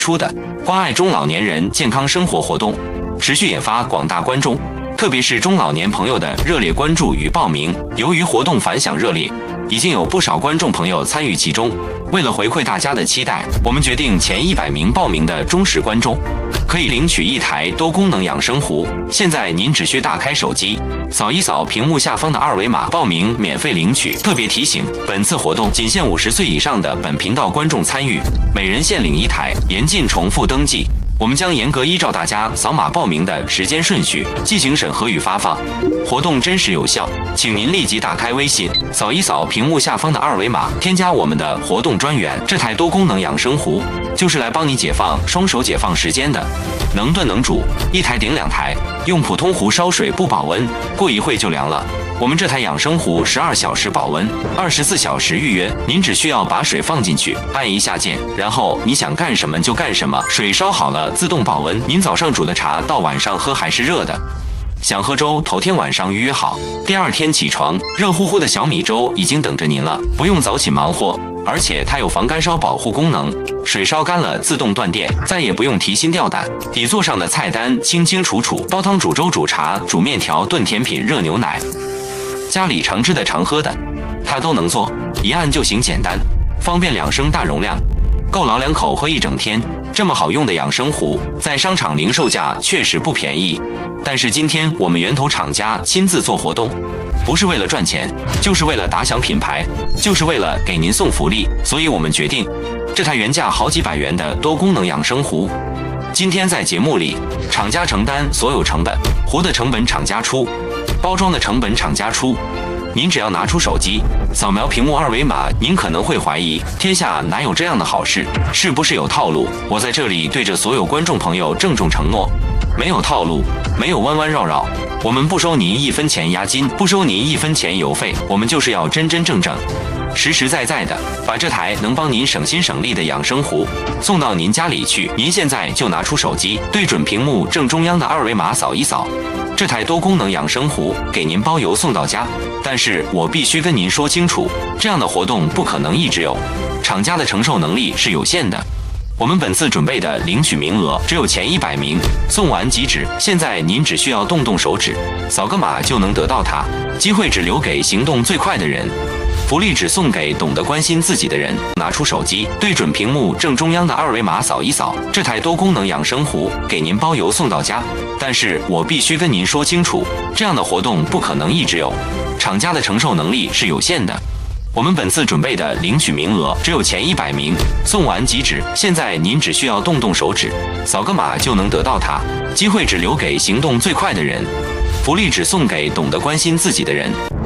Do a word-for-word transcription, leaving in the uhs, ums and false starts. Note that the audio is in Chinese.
出的关爱中老年人健康生活活动，持续引发广大观众，特别是中老年朋友的热烈关注与报名。由于活动反响热烈，已经有不少观众朋友参与其中。为了回馈大家的期待，我们决定前一百名报名的忠实观众可以领取一台多功能养生壶。现在您只需打开手机，扫一扫屏幕下方的二维码报名，免费领取。特别提醒，本次活动仅限五十岁以上的本频道观众参与，每人限领一台，严禁重复登记。我们将严格依照大家扫码报名的时间顺序进行审核与发放，活动真实有效，请您立即打开微信，扫一扫屏幕下方的二维码，添加我们的活动专员。这台多功能养生壶就是来帮你解放双手解放时间的，能炖能煮，一台顶两台，用普通壶烧水不保温，过一会就凉了。我们这台养生壶十二小时保温，二十四小时预约，您只需要把水放进去，按一下键，然后你想干什么就干什么，水烧好了自动保温。您早上煮的茶到晚上喝还是热的，想喝粥头天晚上预约好，第二天起床热乎乎的小米粥已经等着您了，不用早起忙活，而且它有防干烧保护功能，水烧干了自动断电，再也不用提心吊胆。底座上的菜单清清楚楚，煲汤、煮粥、煮茶、煮面条、炖甜品、热牛奶，家里常吃的常喝的它都能做，一按就行，简单方便，两升大容量，够老两口喝一整天。这么好用的养生壶在商场零售价确实不便宜，但是今天我们源头厂家亲自做活动，不是为了赚钱，就是为了打响品牌，就是为了给您送福利，所以我们决定这台原价好几百元的多功能养生壶，今天在节目里厂家承担所有成本，壶的成本厂家出，包装的成本厂家出。您只要拿出手机，扫描屏幕二维码，您可能会怀疑天下哪有这样的好事，是不是有套路？我在这里对着所有观众朋友郑重承诺，没有套路，没有弯弯绕绕，我们不收您一分钱押金，不收您一分钱邮费，我们就是要真真正正实实在在的把这台能帮您省心省力的养生壶送到您家里去。您现在就拿出手机，对准屏幕正中央的二维码扫一扫，这台多功能养生壶给您包邮送到家。但是我必须跟您说清楚，这样的活动不可能一直有，厂家的承受能力是有限的。我们本次准备的领取名额只有前一百名，送完即止。现在您只需要动动手指，扫个码就能得到它，机会只留给行动最快的人，福利只送给懂得关心自己的人。拿出手机，对准屏幕正中央的二维码扫一扫，这台多功能养生壶给您包邮送到家。但是我必须跟您说清楚，这样的活动不可能一直有，厂家的承受能力是有限的。我们本次准备的领取名额只有前一百名，送完即止。现在您只需要动动手指，扫个码就能得到它，机会只留给行动最快的人，福利只送给懂得关心自己的人。